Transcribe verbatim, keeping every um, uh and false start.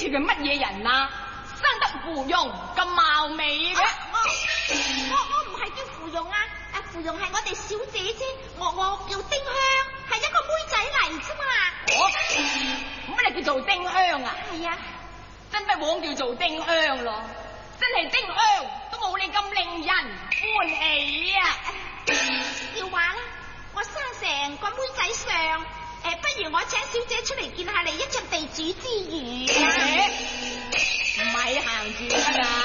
似佢乜嘢人啊？生得芙蓉咁貌美嘅。 我我我唔係叫芙蓉啊，啊芙蓉係我哋小姐啫，我我叫丁香，係一個妹仔嚟啫嘛。 乜你叫做丁香啊？ 係啊， 真不枉叫做丁香咯，真係丁香都冇你咁令人歡喜啊！ 笑話啦，我生成個妹仔相，誒，不如我請小姐出嚟見下你一場地主之誼啊！ 唔係行住得㗎。